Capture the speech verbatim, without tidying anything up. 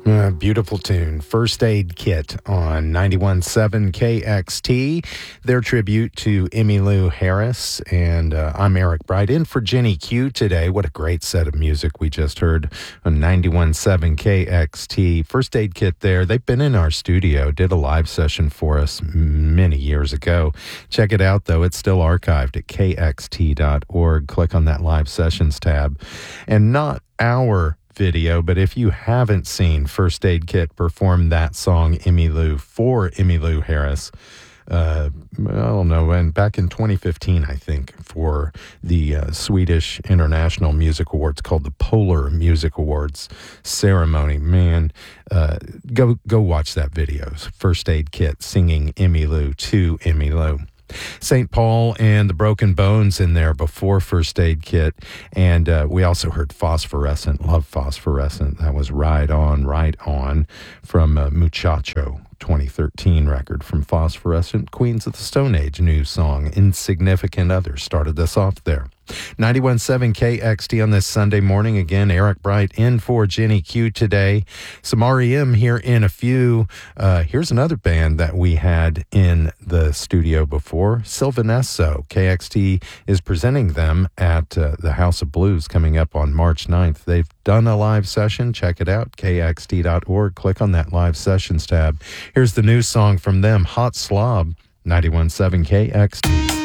Uh, beautiful tune. First Aid Kit on ninety-one point seven K X T. Their tribute to Emmylou Harris. And uh, I'm Eric Bright in for Jenny Q today. What a great set of music we just heard on ninety-one point seven K X T. First Aid Kit there. They've been in our studio, did a live session for us many years ago. Check it out, though. It's still archived at K X T dot org. Click on that live sessions tab. And not our video, but if you haven't seen First Aid Kit perform that song Emmylou for Emmylou Harris, uh, I don't know, and back in twenty fifteen, I think, for the uh, Swedish International Music Awards called the Polar Music Awards ceremony, man, uh, go go watch that video. First Aid Kit singing Emmylou to Emmylou. Saint Paul and the Broken Bones in there before First Aid Kit. And uh, we also heard Phosphorescent. Love Phosphorescent. That was Ride On, Right On from uh, Muchacho, twenty thirteen record from Phosphorescent. Queens of the Stone Age, new song. Insignificant Other started us off there. ninety-one point seven K X T on this Sunday morning. Again, Eric Bright in for Jenny Q today. Some R E M here in a few. Uh, here's another band that we had in the studio before, Sylvanesso. K X T is presenting them at uh, the House of Blues coming up on March ninth. They've done a live session. Check it out, K X T dot org. Click on that live sessions tab. Here's the new song from them, Hot Slob, ninety-one point seven K X T.